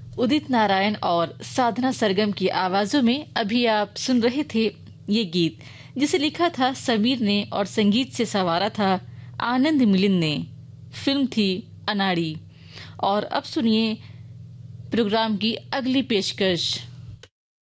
उदित नारायण और साधना सरगम की आवाजों में अभी आप सुन रहे थे ये गीत, जिसे लिखा था समीर ने और संगीत से संवारा था आनंद मिलिंद ने। फिल्म थी अनाड़ी। और अब सुनिए प्रोग्राम की अगली पेशकश।